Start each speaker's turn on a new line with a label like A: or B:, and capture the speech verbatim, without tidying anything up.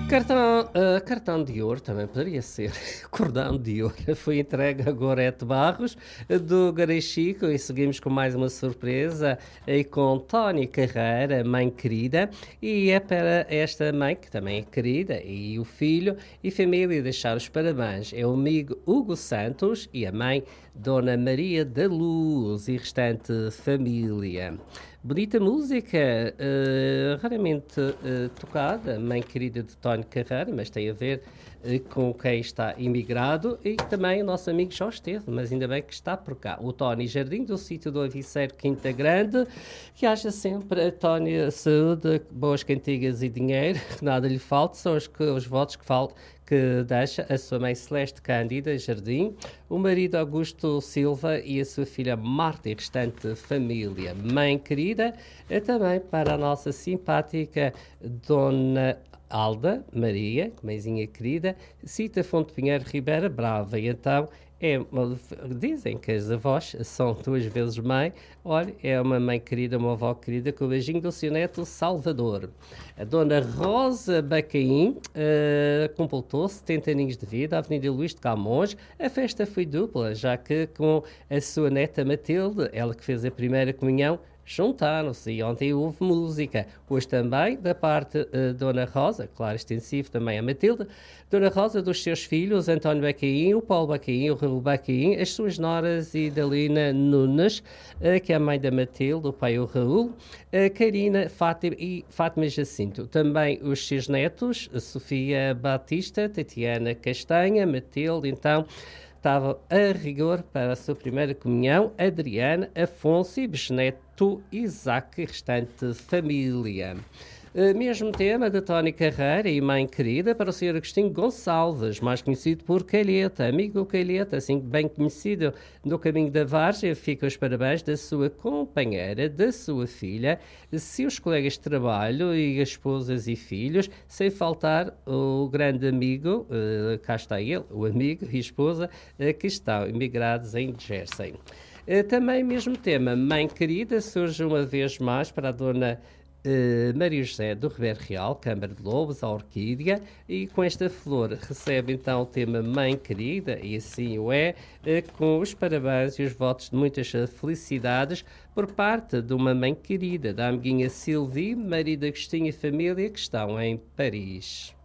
A: Cartão, ah, cartão de ouro também poderia ser. Cordão de ouro foi entregue a Gorete Barros, eh, do Garechico, e seguimos com mais uma surpresa e com Tony Carreira, mãe querida, e é para esta mãe, que também é querida, e o filho e família deixar os parabéns. É o amigo Hugo Santos e a mãe Dona Maria da Luz e restante família. Bonita música, eh, raramente eh, tocada, mãe querida de Tony Carreira, mas tem a ver eh, com quem está imigrado, e também o nosso amigo Jorge esteve, mas ainda bem que está por cá. O Tony Jardim, do sítio do Aviceiro, Quinta Grande, que acha sempre a Tony saúde, boas cantigas e dinheiro, que nada lhe falte, são os, que- os votos que faltam, que deixa a sua mãe Celeste Cândida Jardim, o marido Augusto Silva e a sua filha Marta e restante família. Mãe querida, é também para a nossa simpática Dona Alda Maria, mãezinha querida, cita Fonte Pinheiro Ribeira Brava. E então, é, uma- dizem que as avós são duas vezes mãe. Olha, é uma mãe querida, uma avó querida, com o beijinho do seu neto Salvador. A Dona Rosa Bacaim eh, completou setenta aninhos de vida, a Avenida Luís de Camões. A festa foi dupla, já que com a sua neta Matilde, ela que fez a primeira comunhão, juntaram-se, e ontem houve música. Hoje também, da parte eh, Dona Rosa, claro, extensivo também a Matilde, Dona Rosa, dos seus filhos, António Bacaim, o Paulo Bacaim, o Raul Bacaim, as suas noras e Dalina Nunes, eh, que é a mãe da Matilde, o pai o Raul, a Karina Fátima e Fátima Jacinto. Também os seus netos, a Sofia Batista, Tatiana Castanha, Matilde, então, estava a rigor para a sua primeira comunhão, Adriana, Afonso e bisneto Isaac e restante família. Uh, mesmo tema da Tony Carreira e mãe querida para o senhor Agostinho Gonçalves, mais conhecido por Calheta, amigo Calheta, assim bem conhecido no caminho da Várzea. Fica os parabéns da sua companheira, da sua filha, seus colegas de trabalho e as esposas e filhos, sem faltar o grande amigo, uh, cá está ele, o amigo e esposa, uh, que estão emigrados em Jersey. Uh, também mesmo tema, mãe querida, surge uma vez mais para a dona Uh, Maria José do Ribeiro Real, Câmara de Lobos, a Orquídea, e com esta flor recebe então o tema Mãe Querida, e assim o é, uh, com os parabéns e os votos de muitas felicidades por parte de uma mãe querida, da amiguinha Sylvie, marido Agostinho e família, que estão em Paris.